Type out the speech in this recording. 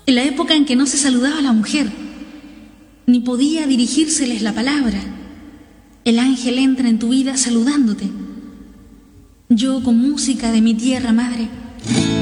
en la época en que no se saludaba a la mujer, ni podía dirigírseles la palabra. El ángel entra en tu vida saludándote. Yo, con música de mi tierra madre,